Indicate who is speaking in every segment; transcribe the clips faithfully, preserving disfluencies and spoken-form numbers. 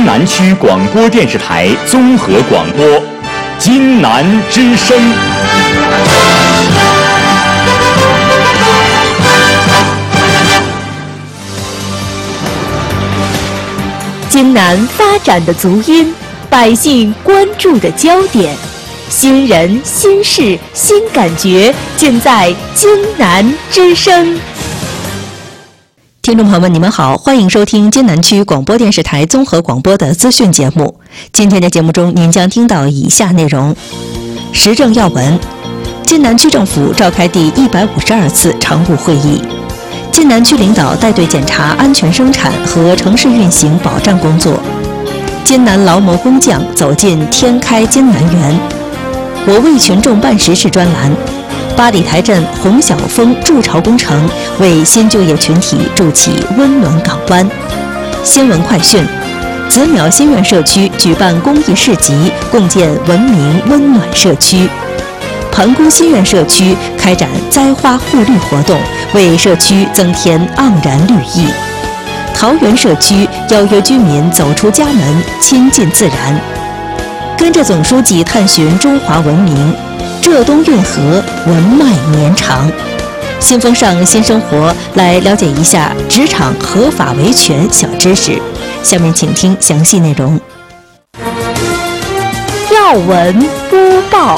Speaker 1: 津南区广播电视台综合广播，津南之声。
Speaker 2: 津南发展的足音，百姓关注的焦点，新人、新事、新感觉，尽在津南之声。
Speaker 3: 听众朋友们，你们好，欢迎收听津南区广播电视台综合广播的资讯节目。今天的节目中，您将听到以下内容：时政要闻，津南区政府召开第一百五十二次常务会议，津南区领导带队检查安全生产和城市运行保障工作。津南劳模工匠走进天开津南园。我为群众办实事专栏。八里台镇洪晓峰筑巢工程为新就业群体筑起温暖港湾。新闻快讯：子淼新苑社区举办公益市集，共建文明温暖社区。盘姑新苑社区开展栽花护绿活动，为社区增添盎然绿意。桃园社区邀约居民走出家门，亲近自然。跟着总书记探寻中华文明，浙东运河文脉绵长。新风尚新生活，来了解一下职场合法维权小知识。下面请听详细内容。
Speaker 2: 要闻播报。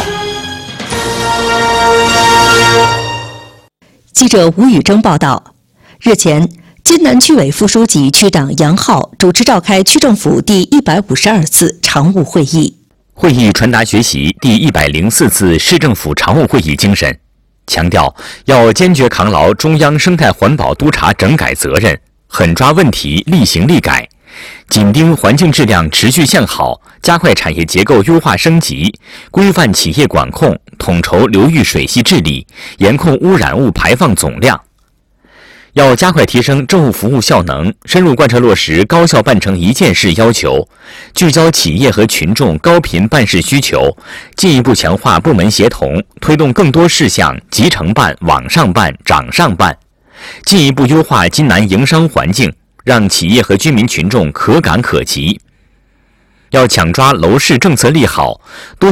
Speaker 3: 记者吴宇征报道，日前，津南区委副书记、区长杨浩主持召开区政府第一百五十二次常务会议。
Speaker 4: 会议传达学习第一百零四次市政府常务会议精神，强调要坚决扛牢中央生态环保督察整改责任，狠抓问题立行立改，紧盯环境质量持续向好，加快产业结构优化升级，规范企业管控，统筹流域水系治理，严控污染物排放总量。要加快提升政务服务效能，深入贯彻落实高效办成一件事要求，聚焦企业和群众高频办事需求，进一步强化部门协同，推动更多事项集成办、网上办、掌上办，进一步优化津南营商环境，让企业和居民群众可感可及。要抢抓楼市政策利好，多